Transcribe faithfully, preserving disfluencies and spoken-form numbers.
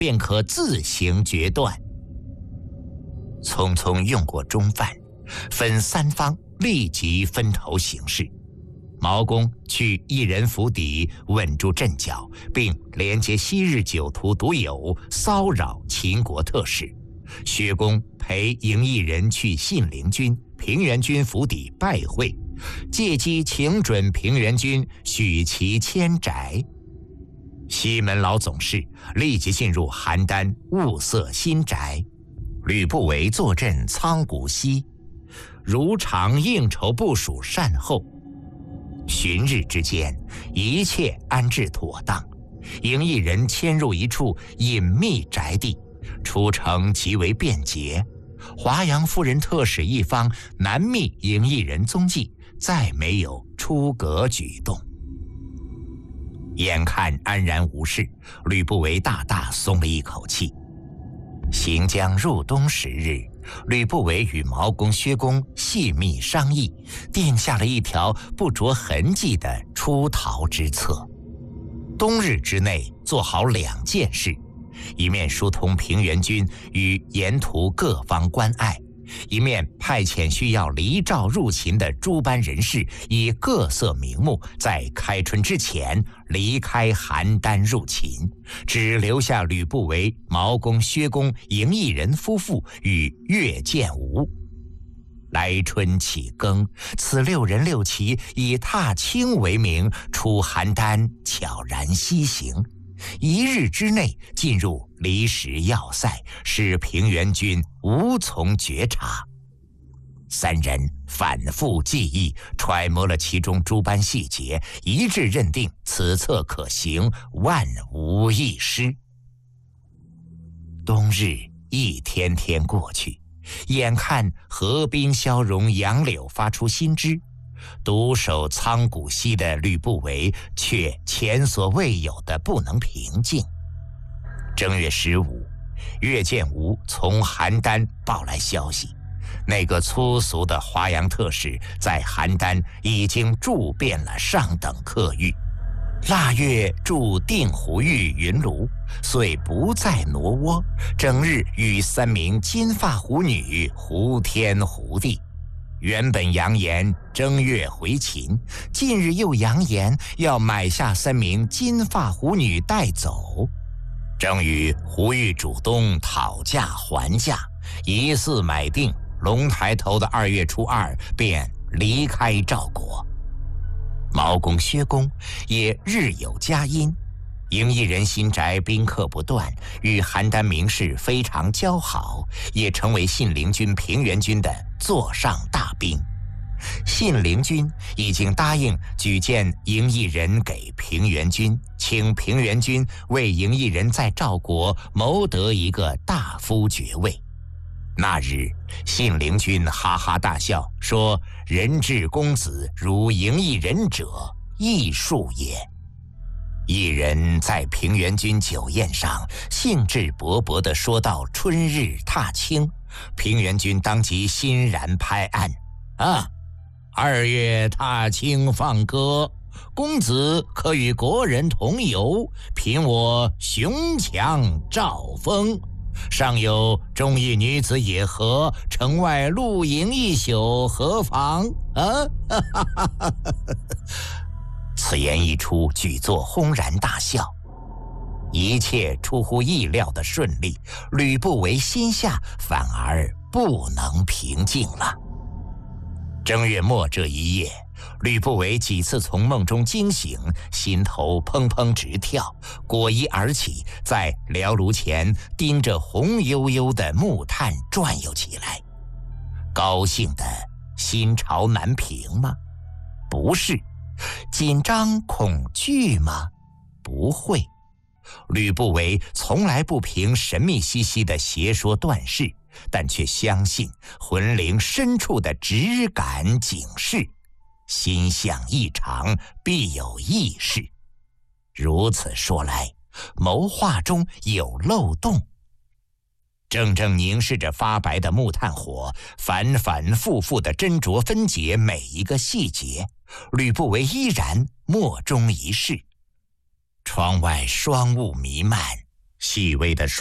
便可自行决断。匆匆用过中饭，分三方立即分头行事。毛公去一人府邸稳住阵脚，并连接昔日酒徒独有骚扰秦国特使。薛公陪赢异人去信陵君、平原君府邸拜会，借机请准平原君许其迁宅。西门老总事立即进入邯郸物色新宅。吕不韦坐镇仓谷西，如常应酬部署善后。旬日之间，一切安置妥当，赢异人迁入一处隐秘宅地，出城极为便捷。华阳夫人特使一方难觅赢异人踪迹，再没有出阁举动。眼看安然无事，吕不韦大大松了一口气。行将入冬十日，吕不韦与毛公、薛公细密商议，定下了一条不着痕迹的出逃之策。冬日之内做好两件事：一面疏通平原君与沿途各方关隘，一面派遣需要离赵入秦的诸般人士，以各色名目在开春之前离开邯郸入秦，只留下吕不韦、毛公、薛公、赢异人夫妇与乐建吴。来春起耕，此六人六骑以踏青为名，出邯郸悄然西行，一日之内进入离石要塞，使平原君无从觉察。三人反复记忆，揣摩了其中诸般细节，一致认定此策可行，万无一失。冬日一天天过去，眼看河滨消融，杨柳发出新枝，独守仓谷西的吕不韦却前所未有的不能平静。正月十五，乐建吴从邯郸报来消息，那个粗俗的华阳特使在邯郸已经住遍了上等客寓。腊月住定湖寓云庐，遂不再挪窝，整日与三名金发狐女胡天胡地。原本扬言正月回秦，近日又扬言要买下三名金发狐女带走。正与胡寓主东讨价还价，一似买定，龙抬头的二月初二便离开赵国。毛公、薛公也日有佳音，赢异人新宅宾客不断，与邯郸名士非常交好，也成为信陵君、平原君的座上大宾。信陵君已经答应举荐赢异人给平原君，请平原君为赢异人在赵国谋得一个大夫爵位。那日，信陵君哈哈大笑，说：“人至公子如赢异人者，异数也。”一人在平原君酒宴上兴致勃勃地说到春日踏青，平原君当即欣然拍案：“啊，二月踏青放歌，公子可与国人同游，凭我雄强兆丰。尚有中意女子野合，城外露营一宿，何妨？”啊！此言一出，举座轰然大笑。一切出乎意料的顺利，吕不韦心下反而不能平静了。正月末这一夜，吕不韦几次从梦中惊醒，心头砰砰直跳，裹衣而起，在燎炉前盯着红悠悠的木炭转悠起来。高兴的心潮难平吗？不是。紧张恐惧吗？不会。吕不韦从来不凭神秘兮兮的邪说断事，但却相信魂灵深处的直感警示，心象异常，必有异事。如此说来，谋划中有漏洞。怔怔凝视着发白的木炭火，反反复复地斟酌分解每一个细节，吕不韦依然莫衷一是。窗外霜雾弥漫， 细微的